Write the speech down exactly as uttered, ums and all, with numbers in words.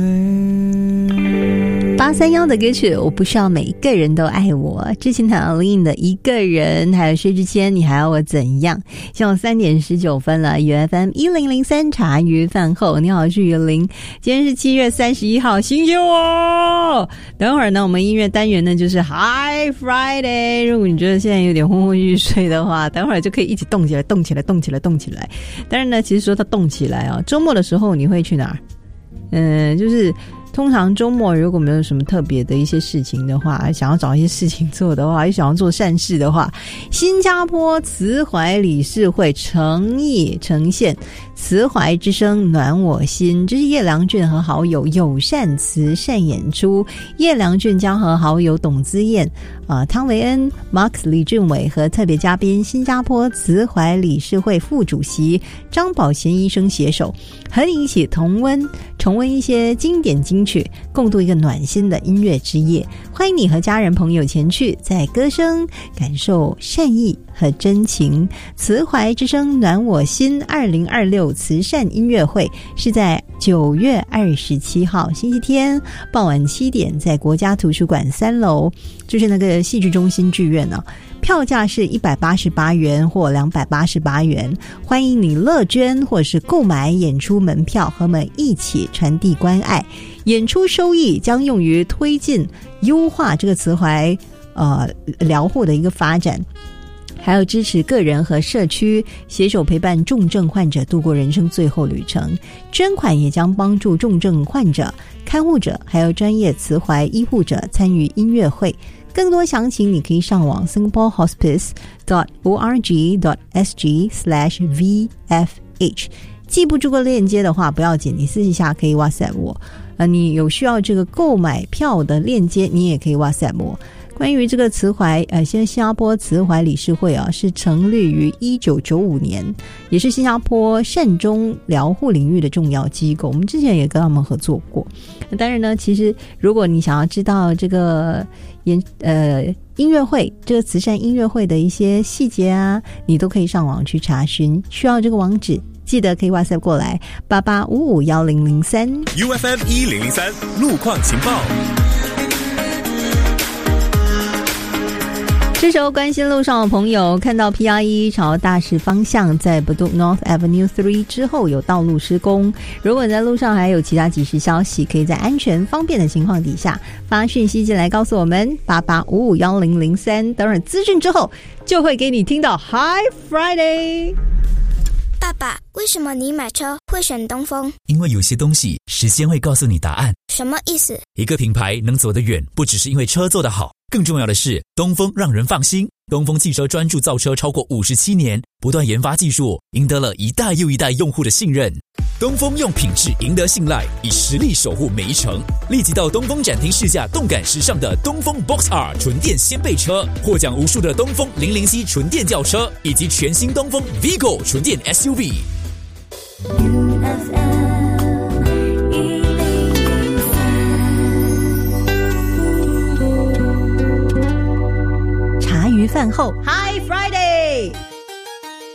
八三幺的歌曲我不需要每一个人都爱我，之前谈林颖的一个人，还有薛之谦你还要我怎样。现在三点十九分了， U F M 一零零三茶余饭后，你好，我是袁玲，今天是七月三十一号星期五。等会儿呢我们音乐单元呢就是 Hi Friday， 如果你觉得现在有点昏昏欲睡的话，等会儿就可以一起动起来动起来动起来动起来。当然呢其实说它动起来啊，周末的时候你会去哪儿？嗯，就是通常周末如果没有什么特别的一些事情的话，想要找一些事情做的话，又想要做善事的话，新加坡慈怀理事会诚意呈现慈怀之声暖我心，这是叶良俊和好友友善慈善演出。叶良俊将和好友董姿燕、呃、汤维恩、Mark 李俊伟和特别嘉宾新加坡慈怀理事会副主席张宝贤医生携手，和你一起同温重温一些经典金曲，共度一个暖心的音乐之夜。欢迎你和家人朋友前去，在歌声感受善意和真情。慈怀之声暖我心二零二六慈善音乐会是在九月二十七号星期天傍晚七点，在国家图书馆三楼，就是那个戏剧中心剧院呢、啊。票价是一百八十八元或两百八十八元，欢迎你乐捐或是购买演出门票，和我们一起传递关爱。演出收益将用于推进优化这个慈怀呃疗护的一个发展，还有支持个人和社区携手陪伴重症患者度过人生最后旅程。捐款也将帮助重症患者、看护者还有专业慈怀医护者参与音乐会。更多详情你可以上网 singapore hospice dot org dot sg slash v f h， 记不住个链接的话不要紧，你私底下可以 WhatsApp 我，呃，你有需要这个购买票的链接你也可以 WhatsApp 我。关于这个慈怀呃，现在新加坡慈怀理事会啊，是成立于一九九五年，也是新加坡善终疗护领域的重要机构，我们之前也跟他们合作过。那当然呢，其实如果你想要知道这个演呃音乐会，这个慈善音乐会的一些细节啊，你都可以上网去查询，需要这个网址记得可以 WhatsApp 过来八八五五一零零三 U F M 一零零三路况情报。 这时候关心路上的朋友看到 P R 一 朝大石方向在 Bedok North Avenue 三之后有道路施工，如果你在路上还有其他即时消息，可以在安全方便的情况底下发讯息进来告诉我们八八五五一零零三，等会儿资讯之后就会给你听到 Hi Friday。 爸爸，为什么你买车会选东风？ 因为有些东西时间会告诉你答案。 什么意思？ 一个品牌能走得远，不只是因为车做得好，更重要的是东风让人放心。东风汽车专注造车超过五十七年，不断研发技术，赢得了一代又一代用户的信任。东风用品质赢得信赖，以实力守护每一程。立即到东风展厅试驾动感时尚的东风 Box R 纯电掀背车，获奖无数的东风零零 C 纯电轿车，以及全新东风 Vigo 纯电 S U V。 茶余饭后 Hi